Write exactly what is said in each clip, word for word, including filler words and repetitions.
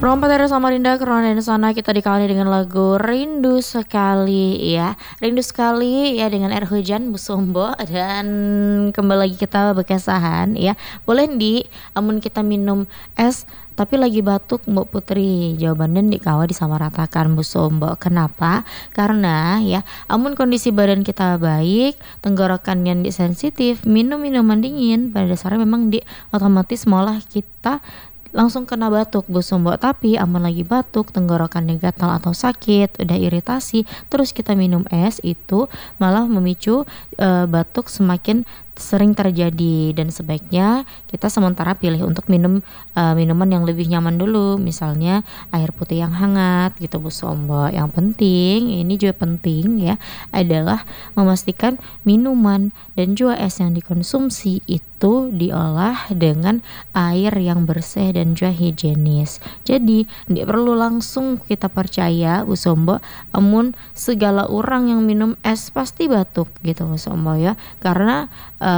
Rompa Terra Samarinda Corona dan Sana kita dikawali dengan lagu Rindu Sekali ya. Rindu Sekali ya dengan air hujan Busombo. Dan kembali lagi kita bekesahan ya. Boleh di amun kita minum es tapi lagi batuk Mbak Putri, jawabannya dikawa disamaratakan Busombo. Kenapa? Karena ya amun kondisi badan kita baik, tenggorokan yang di sensitif, minum minuman dingin pada dasarnya memang di otomatis malah kita langsung kena batuk Busombo. Tapi aman lagi batuk, tenggorokannya gatal atau sakit, udah iritasi, terus kita minum es, itu malah memicu e, batuk semakin sering terjadi. Dan sebaiknya kita sementara pilih untuk minum e, minuman yang lebih nyaman dulu, misalnya air putih yang hangat gitu Busombo. Yang penting, ini juga penting ya, adalah memastikan minuman dan juga es yang dikonsumsi itu diolah dengan air yang bersih dan juga higienis. Jadi tidak perlu langsung kita percaya Busombo amun segala orang yang minum es pasti batuk gitu Busombo ya, karena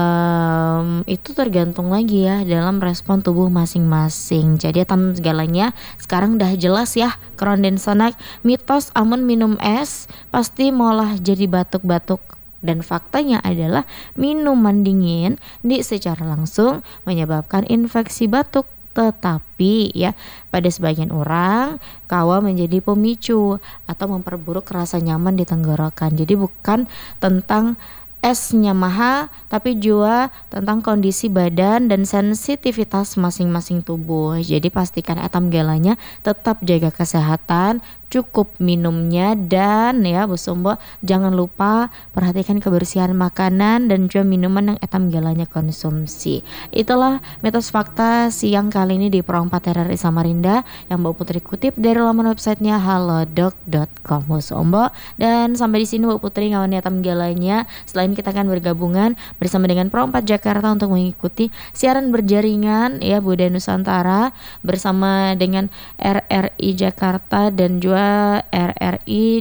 um, itu tergantung lagi ya dalam respon tubuh masing-masing. Jadi tam segalanya sekarang udah jelas ya, Kron dan Sanak, mitos amun minum es pasti malah jadi batuk-batuk. Dan faktanya adalah minuman dingin di secara langsung menyebabkan infeksi batuk, tetapi ya pada sebagian orang kawa menjadi pemicu atau memperburuk rasa nyaman di tenggorokan. Jadi bukan tentang esnya mahal, tapi juga tentang kondisi badan dan sensitivitas masing-masing tubuh. Jadi pastikan etam gelanya tetap jaga kesehatan, cukup minumnya, dan ya Busombo jangan lupa perhatikan kebersihan makanan dan juga minuman yang etam gelanya konsumsi. Itulah mitos fakta siang kali ini di Perompa Terra Samarinda yang Mbak Putri kutip dari laman websitenya halodoc dot com Busombo. Dan sampai di sini Mbak Putri ngawani etam gelanya. Selain kita akan bergabungan bersama dengan Perompa Jakarta untuk mengikuti siaran berjaringan ya Budaya Nusantara bersama dengan R R I Jakarta dan juga R R I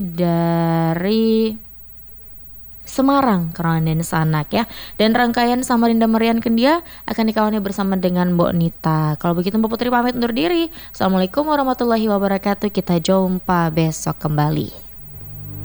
dari Semarang, Kron dan Sanak ya. Dan rangkaian Samarinda Merian Kendia akan dikawani bersama dengan Mbok Nita. Kalau begitu Mbak Putri pamit undur diri. Assalamualaikum warahmatullahi wabarakatuh. Kita jumpa besok kembali.